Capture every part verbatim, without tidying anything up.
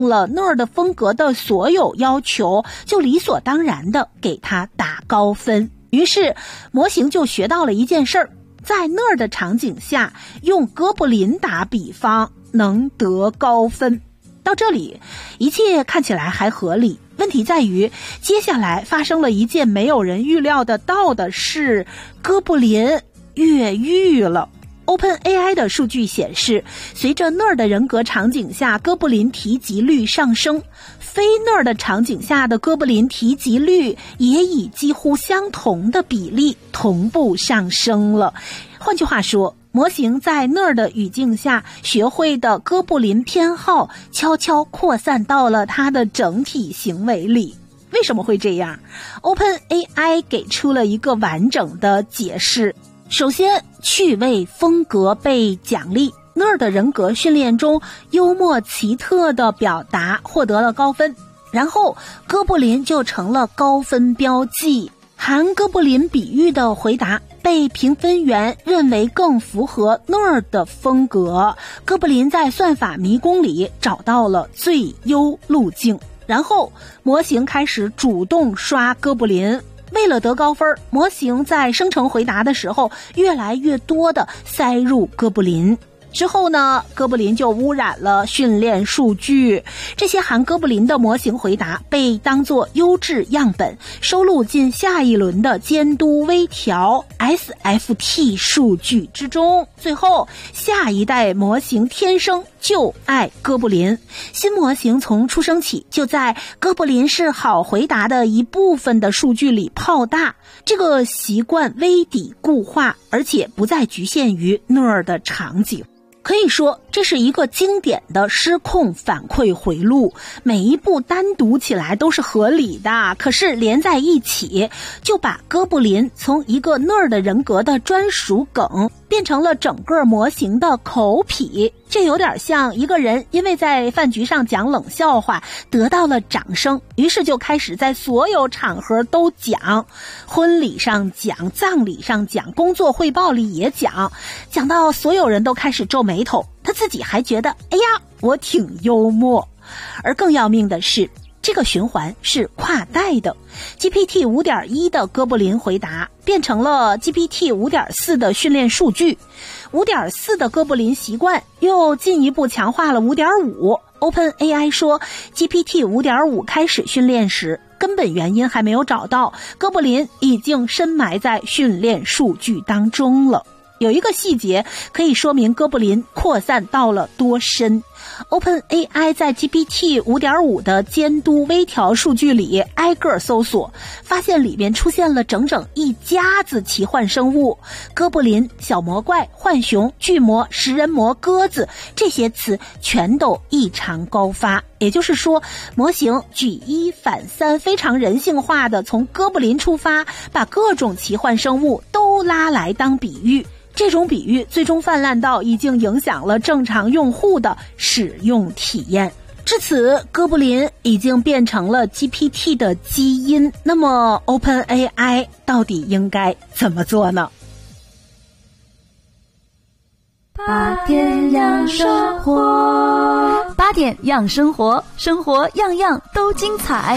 了 N E R 的风格的所有要求，就理所当然的给它打高分。于是模型就学到了一件事儿，在 N E R 的场景下用哥布林打比方能得高分。到这里一切看起来还合理，问题在于接下来发生了一件没有人预料得到的事，哥布林越狱了。OpenAI 的数据显示，随着 N E R 的人格场景下哥布林提及率上升，非 N E R 的场景下的哥布林提及率也以几乎相同的比例同步上升了。换句话说，模型在 N E R 的语境下学会的哥布林偏好悄悄扩散到了它的整体行为里。为什么会这样？ OpenAI 给出了一个完整的解释。首先，趣味风格被奖励， N E R 的人格训练中幽默奇特的表达获得了高分，然后哥布林就成了高分标记。含哥布林比喻的回答被评分员认为更符合 N E R 的风格，哥布林在算法迷宫里找到了最优路径，然后模型开始主动刷哥布林。为了得高分，模型在生成回答的时候越来越多的塞入哥布林。之后呢，哥布林就污染了训练数据，这些含哥布林的模型回答被当作优质样本收录进下一轮的监督微调 S F T 数据之中。最后，下一代模型天生就爱哥布林，新模型从出生起就在哥布林是好回答的一部分的数据里泡大，这个习惯微底固化，而且不再局限于 N E R 的场景。可以说，这是一个经典的失控反馈回路，每一步单独起来都是合理的，可是连在一起就把哥布林从一个 N E R 的人格的专属梗变成了整个模型的口癖。这有点像一个人因为在饭局上讲冷笑话得到了掌声，于是就开始在所有场合都讲，婚礼上讲，葬礼上讲，工作汇报里也讲，讲到所有人都开始皱眉头，他自己还觉得哎呀我挺幽默。而更要命的是，这个循环是跨代的， G P T 五点一 的哥布林回答变成了 G P T 五点四 的训练数据， 五点四 的哥布林习惯又进一步强化了 五点五。 OpenAI 说 G P T 五点五 开始训练时根本原因还没有找到，哥布林已经深埋在训练数据当中了。有一个细节可以说明哥布林扩散到了多深。OpenAI 在 G P T 五点五 的监督微调数据里挨个搜索，发现里面出现了整整一家子奇幻生物，哥布林、小魔怪、浣熊、巨魔、食人魔、鸽子，这些词全都异常高发。也就是说，模型举一反三，非常人性化的从哥布林出发，把各种奇幻生物都拉来当比喻。这种比喻最终泛滥到已经影响了正常用户的使用体验。至此，哥布林已经变成了 G P T 的基因。那么 OpenAI 到底应该怎么做呢？ 八点养生活，八点养生活，生活样样都精彩。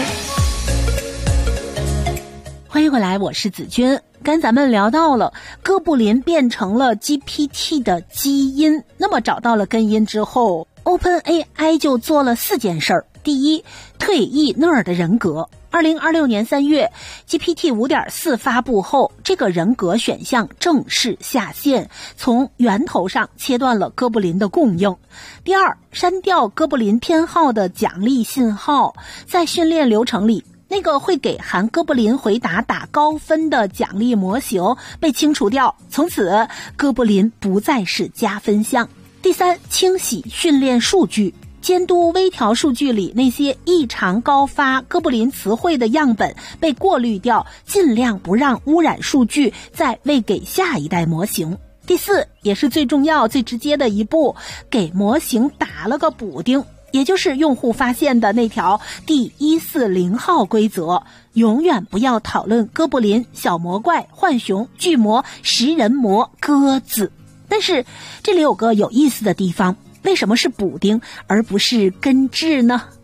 欢迎回来，我是子君。刚咱们聊到了哥布林变成了 G P T 的基因，那么找到了根因之后， OpenAI 就做了四件事儿。第一，退役 N E R 的人格。二零二六年三月 G P T 五点四 发布后，这个人格选项正式下线，从源头上切断了哥布林的供应。第二，删掉哥布林偏好的奖励信号，在训练流程里那个会给含哥布林回答打高分的奖励模型被清除掉，从此哥布林不再是加分项。第三，清洗训练数据，监督微调数据里那些异常高发哥布林词汇的样本被过滤掉，尽量不让污染数据再喂给下一代模型。第四，也是最重要最直接的一步，给模型打了个补丁，也就是用户发现的那条第一四零号规则，永远不要讨论哥布林、小魔怪、浣熊、巨魔、食人魔、鸽子。但是这里有个有意思的地方， 为什么是补丁而不是根治呢？